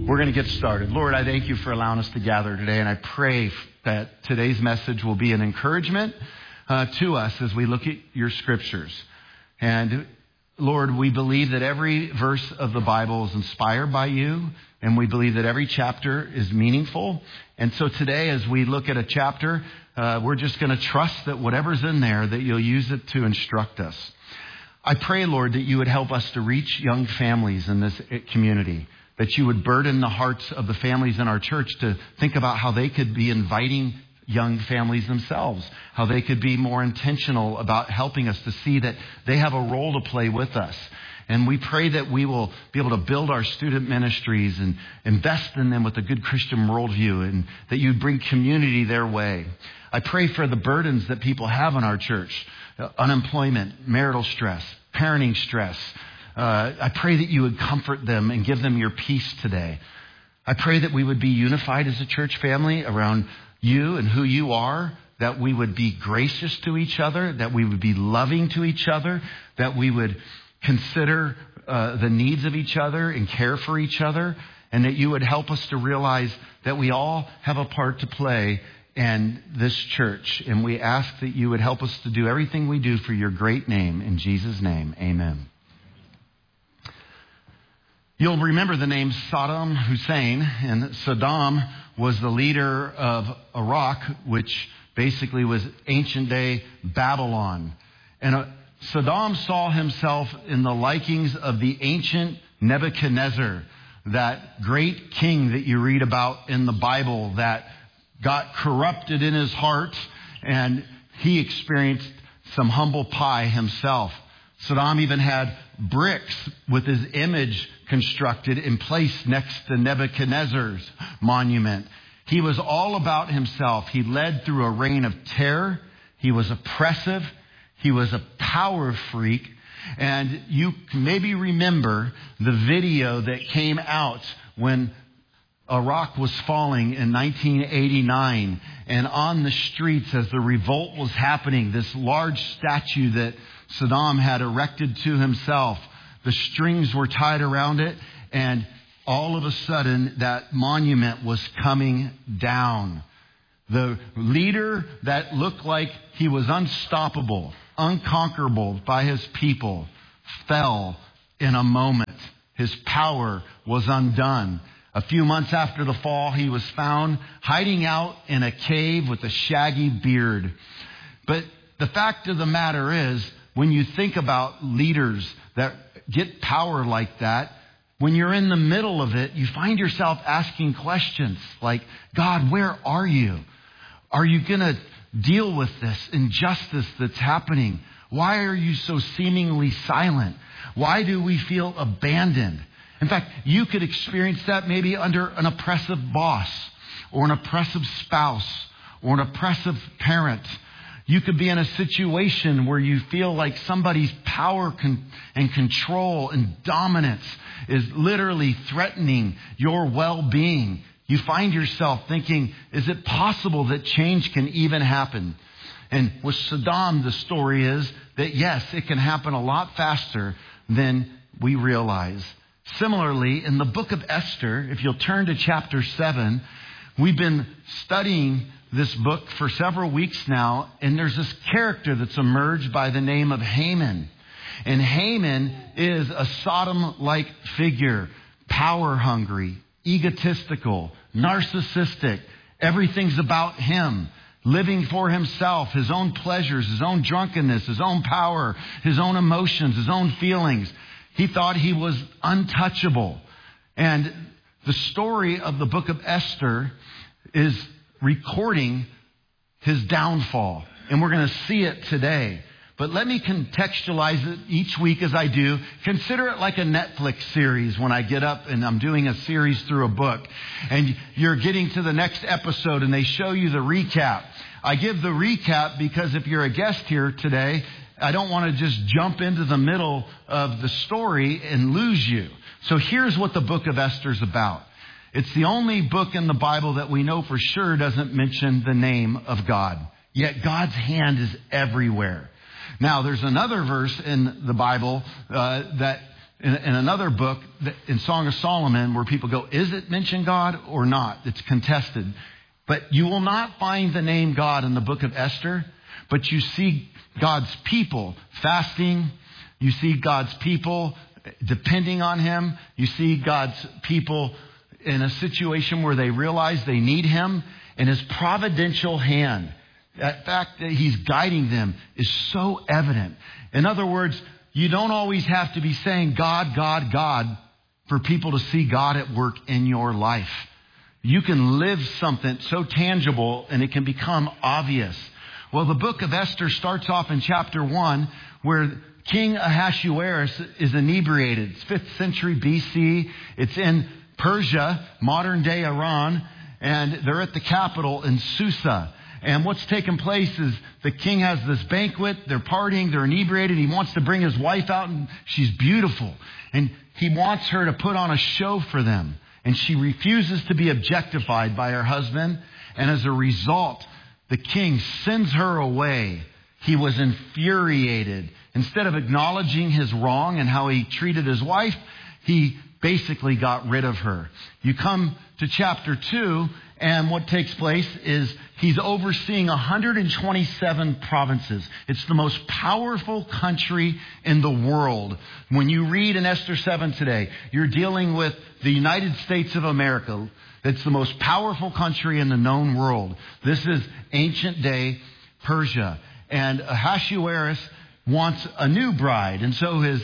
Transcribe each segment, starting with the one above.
We're going to get started. Lord, I thank you for allowing us to gather today, and I pray that today's message will be an encouragement to us as we look at your scriptures. And Lord, we believe that every verse of the Bible is inspired by you, and we believe that every chapter is meaningful. And so today, as we look at a chapter, we're just going to trust that whatever's in there, that you'll use it to instruct us. I pray, Lord, that you would help us to reach young families in this community, that you would burden the hearts of the families in our church to think about how they could be inviting young families themselves, how they could be more intentional about helping us to see that they have a role to play with us. And we pray that we will be able to build our student ministries and invest in them with a good Christian worldview, and that you bring community their way. I pray for the burdens that people have in our church, unemployment, marital stress, parenting stress. I pray that you would comfort them and give them your peace today. I pray that we would be unified as a church family around you and who you are, that we would be gracious to each other, that we would be loving to each other, that we would consider the needs of each other and care for each other, and that you would help us to realize that we all have a part to play in this church. And we ask that you would help us to do everything we do for your great name. In Jesus' name, amen. You'll remember the name Saddam Hussein, and Saddam was the leader of Iraq, which basically was ancient day Babylon. And Saddam saw himself in the likings of the ancient Nebuchadnezzar, that great king that you read about in the Bible that got corrupted in his heart, and he experienced some humble pie himself. Saddam even had bricks with his image constructed and placed next to Nebuchadnezzar's monument. He was all about himself. He led through a reign of terror. He was oppressive. He was a power freak. And you maybe remember the video that came out when Iraq was falling in 1989. And on the streets, as the revolt was happening, this large statue that Saddam had erected to himself, the strings were tied around it, and all of a sudden that monument was coming down. The leader that looked like he was unstoppable, unconquerable by his people, fell in a moment. His power was undone. A few months after the fall, he was found hiding out in a cave with a shaggy beard. But the fact of the matter is, when you think about leaders that get power like that, when you're in the middle of it, you find yourself asking questions like, God, where are you? Are you going to deal with this injustice that's happening? Why are you so seemingly silent? Why do we feel abandoned? In fact, you could experience that maybe under an oppressive boss, or an oppressive spouse, or an oppressive parent. You could be in a situation where you feel like somebody's power and control and dominance is literally threatening your well-being. You find yourself thinking, is it possible that change can even happen? And with Saddam, the story is that yes, it can happen a lot faster than we realize. Similarly, in the book of Esther, if you'll turn to chapter 7, we've been studying this book for several weeks now, and there's this character that's emerged by the name of Haman. And Haman is a Sodom-like figure, power-hungry, egotistical, narcissistic. Everything's about him, living for himself, his own pleasures, his own drunkenness, his own power, his own emotions, his own feelings. He thought he was untouchable. And the story of the book of Esther is recording his downfall. And we're going to see it today. But let me contextualize it each week as I do. Consider it like a Netflix series when I get up and I'm doing a series through a book. And you're getting to the next episode and they show you the recap. I give the recap because if you're a guest here today, I don't want to just jump into the middle of the story and lose you. So here's what the book of Esther is about. It's the only book in the Bible that we know for sure doesn't mention the name of God. Yet God's hand is everywhere. Now, there's another verse in the Bible that in another book, in Song of Solomon, where people go, is it mention God or not? It's contested. But you will not find the name God in the book of Esther, but you see God's people fasting. You see God's people depending on Him. You see God's people in a situation where they realize they need Him, and His providential hand, that fact that He's guiding them, is so evident. In other words, you don't always have to be saying God, God, God for people to see God at work in your life. You can live something so tangible and it can become obvious. Well, the book of Esther starts off in chapter 1 where King Ahasuerus is inebriated. It's 5th century BC. It's in Persia, modern day Iran, and they're at the capital in Susa. And what's taken place is the king has this banquet. They're partying. They're inebriated. He wants to bring his wife out, and she's beautiful. And he wants her to put on a show for them. And she refuses to be objectified by her husband. And as a result, the king sends her away. He was infuriated. Instead of acknowledging his wrong and how he treated his wife, he basically got rid of her. You come to chapter 2, and what takes place is he's overseeing 127 provinces. It's the most powerful country in the world. When you read in Esther 7 today, you're dealing with the United States of America. It's the most powerful country in the known world. This is ancient day Persia. And Ahasuerus wants a new bride. And so his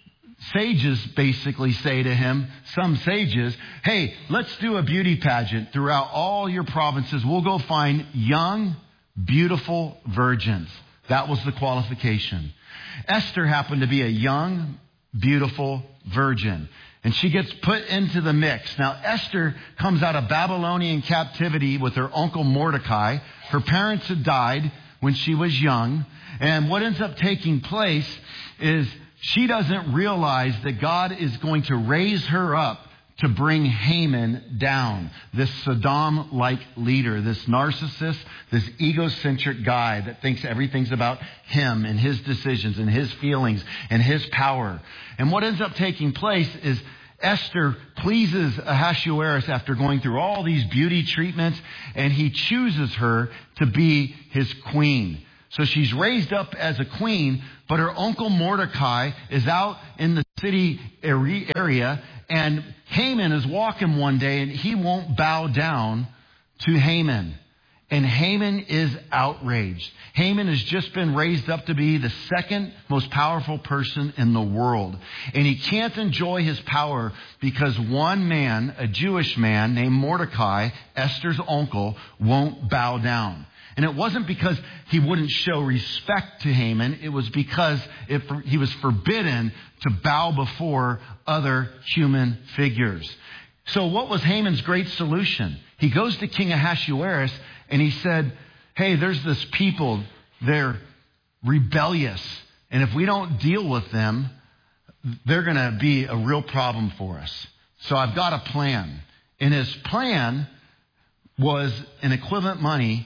sages basically say to him, some sages, hey, let's do a beauty pageant throughout all your provinces. We'll go find young, beautiful virgins. That was the qualification. Esther happened to be a young, beautiful virgin. And she gets put into the mix. Now, Esther comes out of Babylonian captivity with her uncle Mordecai. Her parents had died when she was young. And what ends up taking place is she doesn't realize that God is going to raise her up to bring Haman down. This Saddam-like leader, this narcissist, this egocentric guy that thinks everything's about him and his decisions and his feelings and his power. And what ends up taking place is Esther pleases Ahasuerus after going through all these beauty treatments, and he chooses her to be his queen. So she's raised up as a queen, but her uncle Mordecai is out in the city area, and Haman is walking one day, and he won't bow down to Haman. And Haman is outraged. Haman has just been raised up to be the second most powerful person in the world. And he can't enjoy his power because one man, a Jewish man named Mordecai, Esther's uncle, won't bow down. And it wasn't because he wouldn't show respect to Haman. It was because he was forbidden to bow before other human figures. So what was Haman's great solution? He goes to King Ahasuerus and he said, hey, there's this people, they're rebellious. And if we don't deal with them, they're going to be a real problem for us. So I've got a plan. And his plan was in equivalent money,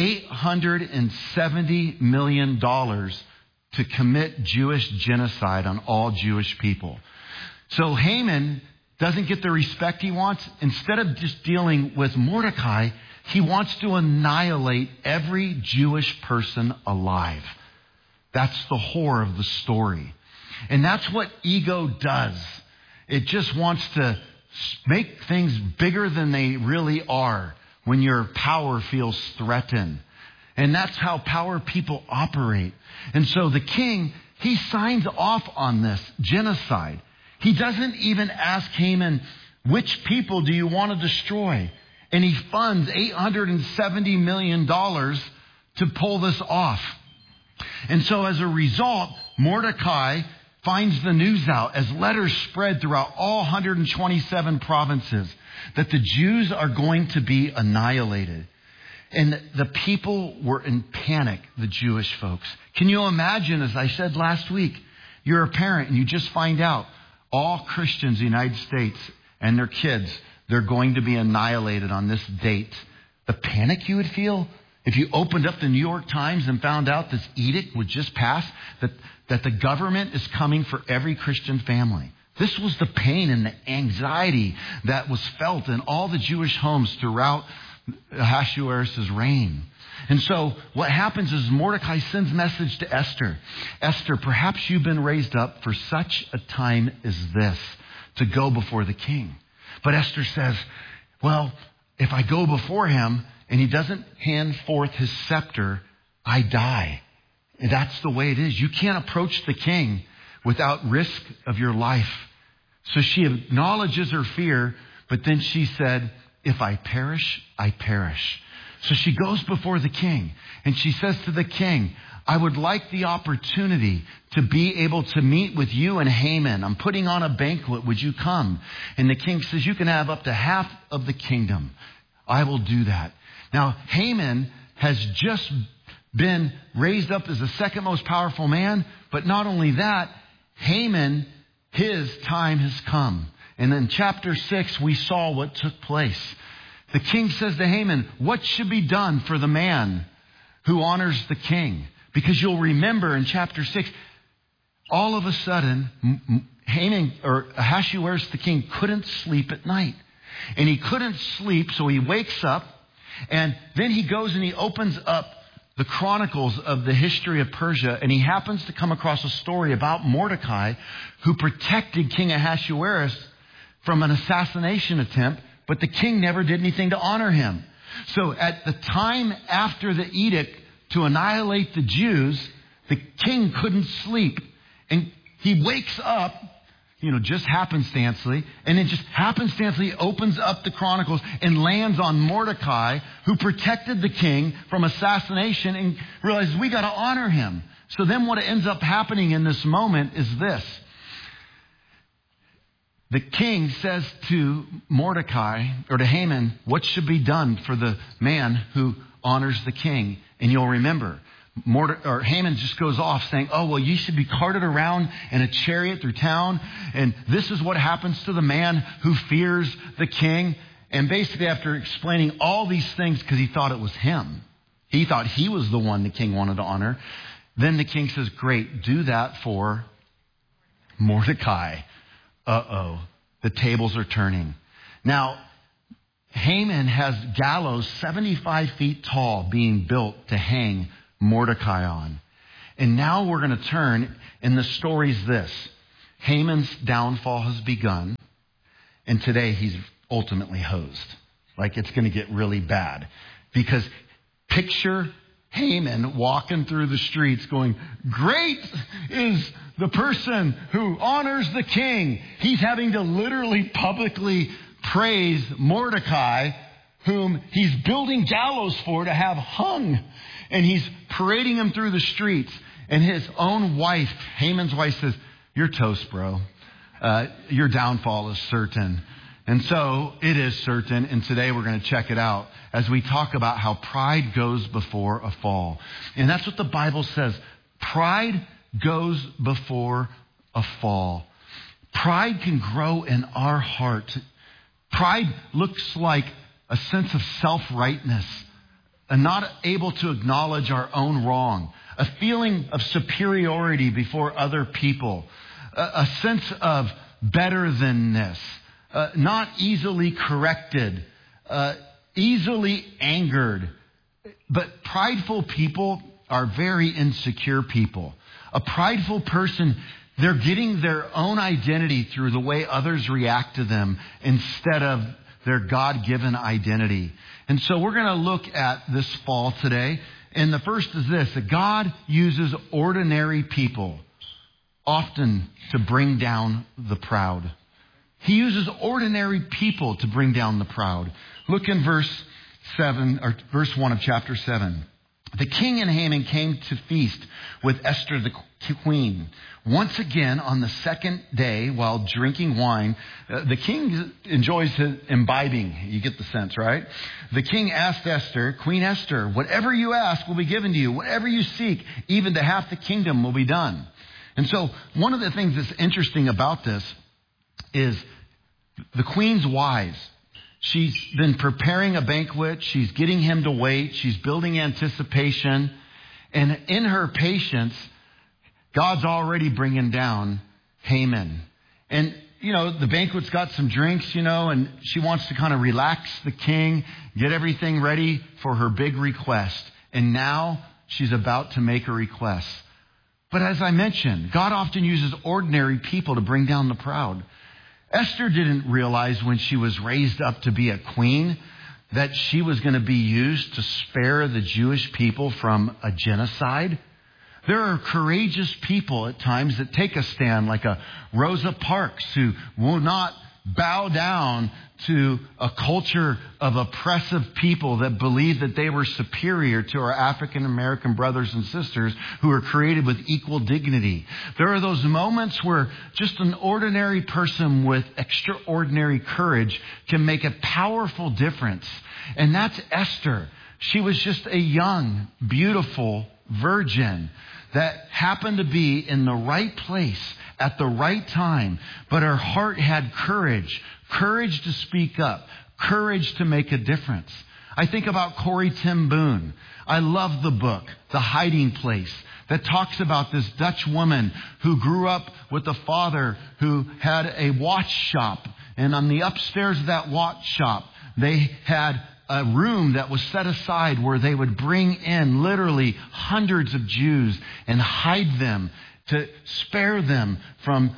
$870 million to commit Jewish genocide on all Jewish people. So Haman doesn't get the respect he wants. Instead of just dealing with Mordecai, he wants to annihilate every Jewish person alive. That's the horror of the story. And that's what ego does. It just wants to make things bigger than they really are when your power feels threatened. And that's how power people operate. And so the king, he signs off on this genocide. He doesn't even ask Haman, which people do you want to destroy? And he funds $870 million to pull this off. And so as a result, Mordecai finds the news out as letters spread throughout all 127 provinces that the Jews are going to be annihilated. And the people were in panic, the Jewish folks. Can you imagine, as I said last week, you're a parent and you just find out all Christians in the United States and their kids, they're going to be annihilated on this date. The panic you would feel if you opened up the New York Times and found out this edict would just pass, that the government is coming for every Christian family. This was the pain and the anxiety that was felt in all the Jewish homes throughout Ahasuerus' reign. And so what happens is Mordecai sends message to Esther. Esther, perhaps you've been raised up for such a time as this to go before the king. But Esther says, well, if I go before him and he doesn't hand forth his scepter, I die. And that's the way it is. You can't approach the king without risk of your life. So she acknowledges her fear, but then she said, if I perish, I perish. So she goes before the king and she says to the king, I would like the opportunity to be able to meet with you and Haman. I'm putting on a banquet. Would you come? And the king says, you can have up to half of the kingdom. I will do that. Now, Haman has just been raised up as the second most powerful man. But not only that, Haman, his time has come. And in chapter 6, we saw what took place. The king says to Haman, what should be done for the man who honors the king? Because you'll remember in chapter 6, all of a sudden, Haman, or Ahasuerus the king, couldn't sleep at night. And he couldn't sleep, so he wakes up, and then he goes and he opens up the chronicles of the history of Persia, and he happens to come across a story about Mordecai, who protected King Ahasuerus from an assassination attempt, but the king never did anything to honor him. So at the time after the edict to annihilate the Jews, the king couldn't sleep. And he wakes up, just happenstancely, and then just happenstancely opens up the chronicles and lands on Mordecai, who protected the king from assassination, and realizes we got to honor him. So then what ends up happening in this moment is this. The king says to Mordecai, or to Haman, what should be done for the man who honors the king? And you'll remember, Haman just goes off saying, oh, well, you should be carted around in a chariot through town. And this is what happens to the man who fears the king. And basically after explaining all these things, because he thought it was him, he thought he was the one the king wanted to honor. Then the king says, great, do that for Mordecai. Uh-oh, the tables are turning. Now, Haman has gallows 75 feet tall being built to hang Mordecai on. And now we're going to turn, and the story's this. Haman's downfall has begun, and today he's ultimately hosed. Like, it's going to get really bad. Because picture Haman walking through the streets going, great is the person who honors the king. He's having to literally publicly praise Mordecai, whom he's building gallows for to have hung. And he's parading him through the streets. And his own wife, Haman's wife, says, you're toast, bro. Your downfall is certain. And so it is certain. And today we're going to check it out as we talk about how pride goes before a fall. And that's what the Bible says. Pride goes before a fall. Pride can grow in our heart. Pride looks like a sense of self-rightness, and not able to acknowledge our own wrong, a feeling of superiority before other people, a sense of better thanness, not easily corrected, easily angered. But prideful people are very insecure people. A prideful person, they're getting their own identity through the way others react to them instead of their God-given identity. And so we're going to look at this fall today. And the first is this, that God uses ordinary people often to bring down the proud. He uses ordinary people to bring down the proud. Look in verse 1 of chapter 7. The king and Haman came to feast with Esther the queen. Once again, on the second day, while drinking wine, the king enjoys his imbibing. You get the sense, right? The king asked Esther, Queen Esther, whatever you ask will be given to you. Whatever you seek, even to half the kingdom will be done. And so one of the things that's interesting about this is the queen's wise. She's been preparing a banquet. She's getting him to wait. She's building anticipation. And in her patience, God's already bringing down Haman. And the banquet's got some drinks, and she wants to kind of relax the king, get everything ready for her big request. And now she's about to make a request. But as I mentioned, God often uses ordinary people to bring down the proud. Esther didn't realize when she was raised up to be a queen that she was going to be used to spare the Jewish people from a genocide. There are courageous people at times that take a stand, like a Rosa Parks, who will not bow down to a culture of oppressive people that believe that they were superior to our African American brothers and sisters who are created with equal dignity. There are those moments where just an ordinary person with extraordinary courage can make a powerful difference. And that's Esther. She was just a young, beautiful virgin that happened to be in the right place at the right time, but her heart had courage to speak up, courage to make a difference. I think about Corrie ten Boom. I love the book, The Hiding Place, that talks about this Dutch woman who grew up with a father who had a watch shop. And on the upstairs of that watch shop, they had a room that was set aside where they would bring in literally hundreds of Jews and hide them to spare them from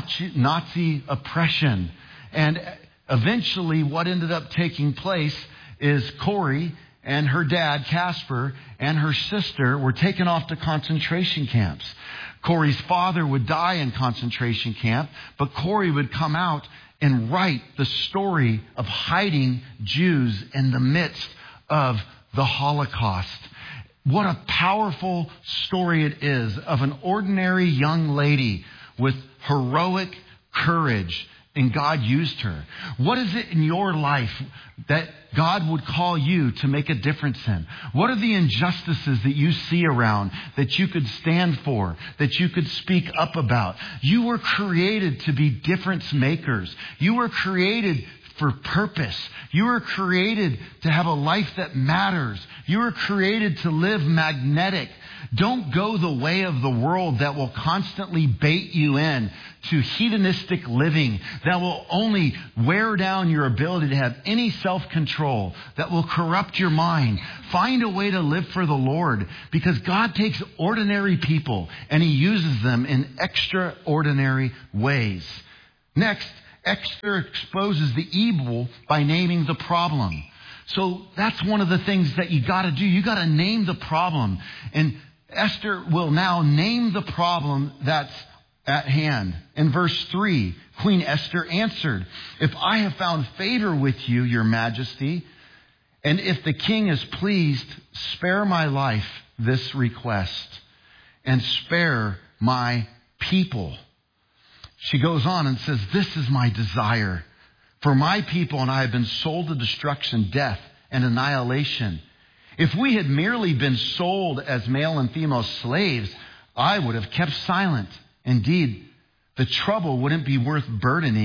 Nazi oppression. And eventually what ended up taking place is Corrie and her dad, Casper, and her sister were taken off to concentration camps. Corrie's father would die in concentration camp, but Corrie would come out and write the story of hiding Jews in the midst of the Holocaust. What a powerful story it is of an ordinary young lady with heroic courage, and God used her. What is it in your life that God would call you to make a difference in? What are the injustices that you see around that you could stand for, that you could speak up about? You were created to be difference makers. You were created for purpose. You were created to have a life that matters. You were created to live magnetic. Don't go the way of the world that will constantly bait you in to hedonistic living, that will only wear down your ability to have any self-control, that will corrupt your mind. Find a way to live for the Lord, because God takes ordinary people and He uses them in extraordinary ways. Next, Esther exposes the evil by naming the problem. So that's one of the things that you got to do. You got to name the problem. And Esther will now name the problem that's at hand. In verse 3, Queen Esther answered, "If I have found favor with you, your majesty, and if the king is pleased, spare my life this request and spare my people." She goes on and says, "This is my desire. For my people and I have been sold to destruction, death, and annihilation. If we had merely been sold as male and female slaves, I would have kept silent. Indeed, the trouble wouldn't be worth burdening